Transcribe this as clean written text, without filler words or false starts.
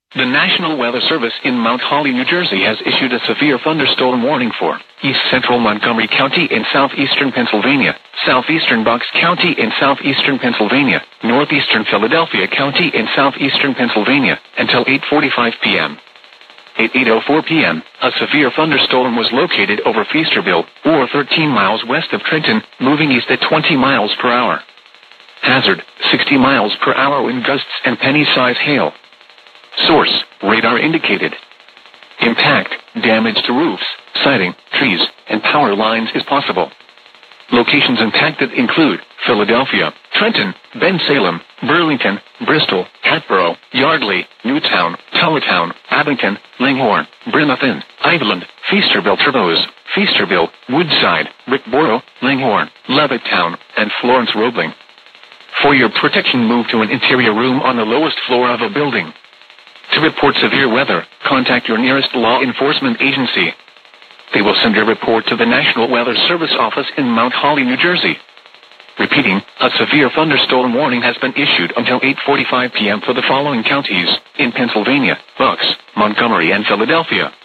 The National Weather Service in Mount Holly, New Jersey has issued a severe thunderstorm warning for east central Montgomery County in southeastern Pennsylvania, southeastern Bucks County in southeastern Pennsylvania, northeastern Philadelphia County in southeastern Pennsylvania, until 8:45 p.m. At 8:04 p.m., a severe thunderstorm was located over Feasterville, or 13 miles west of Trenton, moving east at 20 miles per hour. Hazard, 60 miles per hour wind gusts and penny-size hail. Source, radar indicated. Impact, damage to roofs, siding, trees, and power lines is possible. Locations impacted include Philadelphia, Trenton, Bensalem, Burlington, Bristol, Hatboro, Yardley, Newtown, Tullatown, Abington, Langhorne, Bremerton, Iveland, Feasterville Trevose, Feasterville, Woodside, Brickboro, Langhorne, Levittown, and Florence Roebling. For your protection, move to an interior room on the lowest floor of a building. To report severe weather, contact your nearest law enforcement agency. They will send your report to the National Weather Service office in Mount Holly, New Jersey. Repeating, a severe thunderstorm warning has been issued until 8:45 p.m. for the following counties in Pennsylvania: Bucks, Montgomery, and Philadelphia.